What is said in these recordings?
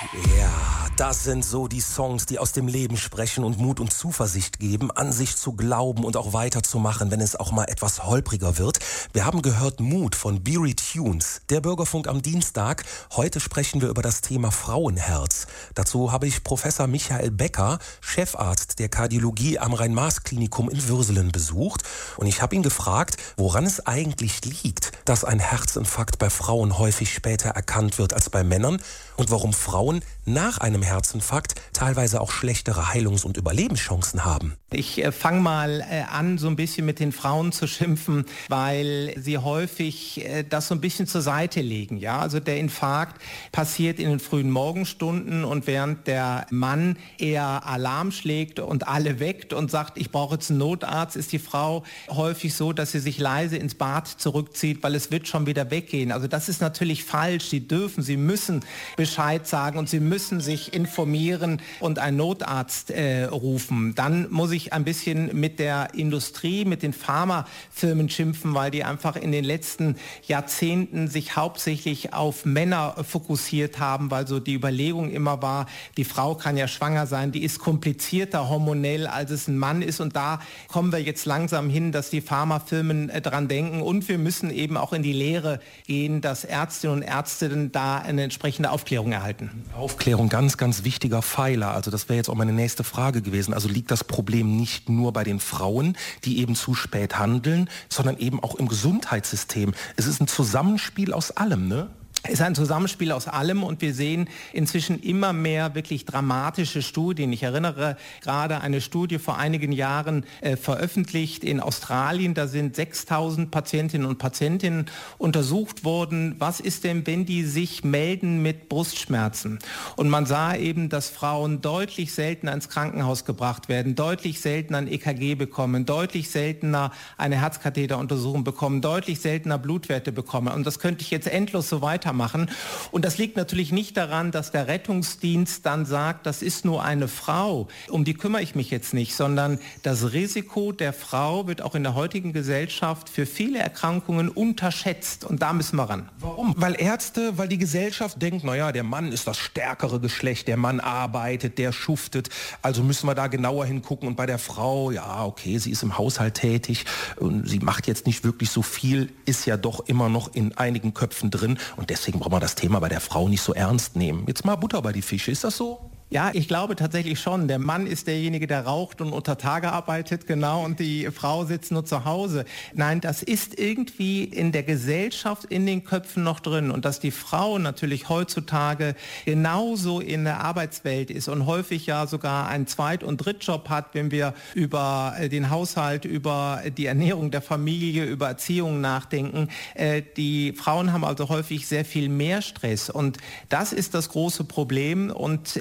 Ja, das sind so die Songs, die aus dem Leben sprechen und Mut und Zuversicht geben, an sich zu glauben und auch weiterzumachen, wenn es auch mal etwas holpriger wird. Wir haben gehört Mut von Beery Tunes, der Bürgerfunk am Dienstag. Heute sprechen wir über das Thema Frauenherz. Dazu habe ich Professor Michael Becker, Chefarzt der Kardiologie am Rhein-Maas-Klinikum in Würselen, besucht. Und ich habe ihn gefragt, woran es eigentlich liegt, dass ein Herzinfarkt bei Frauen häufig später erkannt wird als bei Männern und warum Frauen nach einem Herzinfarkt teilweise auch schlechtere Heilungs- und Überlebenschancen haben. Ich fange mal an, so ein bisschen mit den Frauen zu schimpfen, weil sie häufig das so ein bisschen zur Seite legen. Ja? Also der Infarkt passiert in den frühen Morgenstunden und während der Mann eher Alarm schlägt und alle weckt und sagt, ich brauche jetzt einen Notarzt, ist die Frau häufig so, dass sie sich leise ins Bad zurückzieht, weil es wird schon wieder weggehen. Also das ist natürlich falsch. Sie müssen Bescheid sagen und sie müssen sich informieren und einen Notarzt rufen. Dann muss ich ein bisschen mit der Industrie, mit den Pharmafirmen schimpfen, weil die einfach in den letzten Jahrzehnten sich hauptsächlich auf Männer fokussiert haben, weil so die Überlegung immer war, die Frau kann ja schwanger sein, die ist komplizierter hormonell, als es ein Mann ist. Und da kommen wir jetzt langsam hin, dass die Pharmafirmen dran denken. Und wir müssen eben auch in die Lehre gehen, dass Ärztinnen und Ärzte da eine entsprechende Aufklärung erhalten. Aufklärung, ganz, ganz wichtiger Pfeiler. Also das wäre jetzt auch meine nächste Frage gewesen. Also liegt das Problem nicht nur bei den Frauen, die eben zu spät handeln, sondern eben auch im Gesundheitssystem. Es ist ein Zusammenspiel aus allem, ne? Es ist ein Zusammenspiel aus allem und wir sehen inzwischen immer mehr wirklich dramatische Studien. Ich erinnere gerade eine Studie vor einigen Jahren veröffentlicht in Australien. Da sind 6.000 Patientinnen und Patienten untersucht worden. Was ist denn, wenn die sich melden mit Brustschmerzen? Und man sah eben, dass Frauen deutlich seltener ins Krankenhaus gebracht werden, deutlich seltener ein EKG bekommen, deutlich seltener eine Herzkatheteruntersuchung bekommen, deutlich seltener Blutwerte bekommen. Und das könnte ich jetzt endlos so weitermachen. Und das liegt natürlich nicht daran, dass der Rettungsdienst dann sagt, das ist nur eine Frau, um die kümmere ich mich jetzt nicht, sondern das Risiko der Frau wird auch in der heutigen Gesellschaft für viele Erkrankungen unterschätzt und da müssen wir ran. Warum? Weil die Gesellschaft denkt, naja, der Mann ist das stärkere Geschlecht, der Mann arbeitet, der schuftet, also müssen wir da genauer hingucken und bei der Frau, ja, okay, sie ist im Haushalt tätig und sie macht jetzt nicht wirklich so viel, ist ja doch immer noch in einigen Köpfen drin und deswegen braucht man das Thema bei der Frau nicht so ernst nehmen. Jetzt mal Butter bei die Fische, ist das so? Ja, ich glaube tatsächlich schon. Der Mann ist derjenige, der raucht und unter Tage arbeitet, genau, und die Frau sitzt nur zu Hause. Nein, das ist irgendwie in der Gesellschaft, in den Köpfen noch drin. Und dass die Frau natürlich heutzutage genauso in der Arbeitswelt ist und häufig ja sogar einen Zweit- und Drittjob hat, wenn wir über den Haushalt, über die Ernährung der Familie, über Erziehung nachdenken. Die Frauen haben also häufig sehr viel mehr Stress. Und das ist das große Problem. Und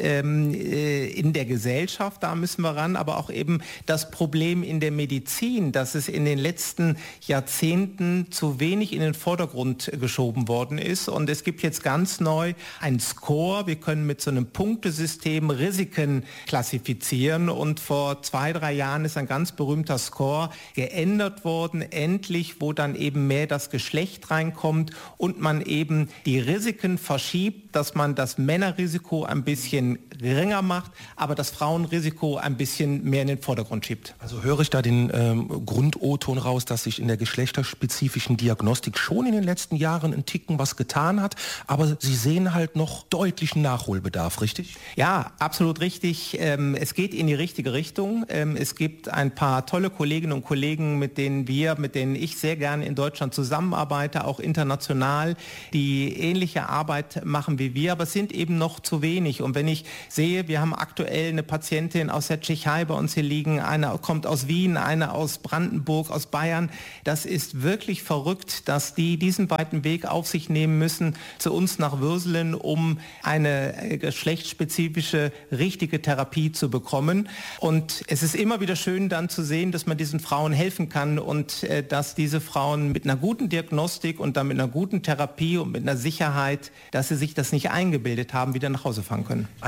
in der Gesellschaft, da müssen wir ran, aber auch eben das Problem in der Medizin, dass es in den letzten Jahrzehnten zu wenig in den Vordergrund geschoben worden ist. Und es gibt jetzt ganz neu einen Score. Wir können mit so einem Punktesystem Risiken klassifizieren. Und vor 2-3 Jahren ist ein ganz berühmter Score geändert worden, endlich, wo dann eben mehr das Geschlecht reinkommt und man eben die Risiken verschiebt, dass man das Männerrisiko ein bisschen geringer macht, aber das Frauenrisiko ein bisschen mehr in den Vordergrund schiebt. Also höre ich da den Grund-O-Ton raus, dass sich in der geschlechterspezifischen Diagnostik schon in den letzten Jahren ein Ticken was getan hat, aber Sie sehen halt noch deutlichen Nachholbedarf, richtig? Ja, absolut richtig. Es geht in die richtige Richtung. Es gibt ein paar tolle Kolleginnen und Kollegen, mit denen ich sehr gerne in Deutschland zusammenarbeite, auch international, die ähnliche Arbeit machen wie wir, aber es sind eben noch zu wenig. Und wenn ich sehe, wir haben aktuell eine Patientin aus der Tschechei bei uns hier liegen, eine kommt aus Wien, eine aus Brandenburg, aus Bayern. Das ist wirklich verrückt, dass die diesen weiten Weg auf sich nehmen müssen zu uns nach Würselen, um eine geschlechtsspezifische, richtige Therapie zu bekommen. Und es ist immer wieder schön dann zu sehen, dass man diesen Frauen helfen kann und dass diese Frauen mit einer guten Diagnostik und dann mit einer guten Therapie und mit einer Sicherheit, dass sie sich das nicht eingebildet haben, wieder nach Hause fahren können. Einerseits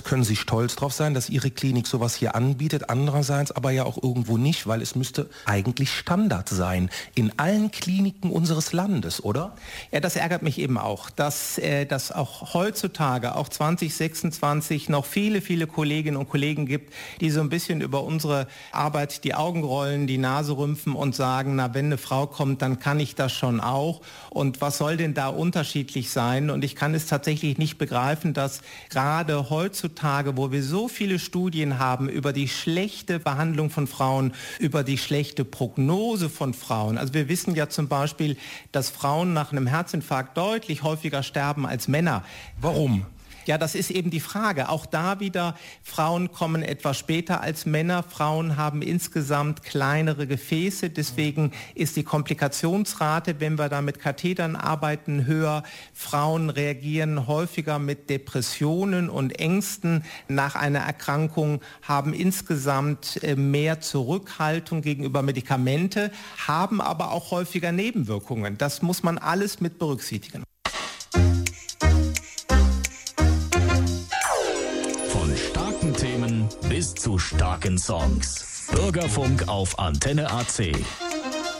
können Sie stolz drauf sein, dass Ihre Klinik sowas hier anbietet, andererseits aber ja auch irgendwo nicht, weil es müsste eigentlich Standard sein in allen Kliniken unseres Landes, oder? Ja, das ärgert mich eben auch, dass auch heutzutage, auch 2026, noch viele, viele Kolleginnen und Kollegen gibt, die so ein bisschen über unsere Arbeit die Augen rollen, die Nase rümpfen und sagen, na, wenn eine Frau kommt, dann kann ich das schon auch. Und was soll denn da unterschiedlich sein? Und ich kann es tatsächlich nicht begreifen, dass gerade heutzutage, wo wir so viele Studien haben über die schlechte Behandlung von Frauen, über die schlechte Prognose von Frauen. Also wir wissen ja zum Beispiel, dass Frauen nach einem Herzinfarkt deutlich häufiger sterben als Männer. Warum? Ja, das ist eben die Frage. Auch da wieder, Frauen kommen etwas später als Männer. Frauen haben insgesamt kleinere Gefäße. Deswegen ist die Komplikationsrate, wenn wir da mit Kathetern arbeiten, höher. Frauen reagieren häufiger mit Depressionen und Ängsten nach einer Erkrankung, haben insgesamt mehr Zurückhaltung gegenüber Medikamente, haben aber auch häufiger Nebenwirkungen. Das muss man alles mit berücksichtigen. Themen bis zu starken Songs. Bürgerfunk auf Antenne AC.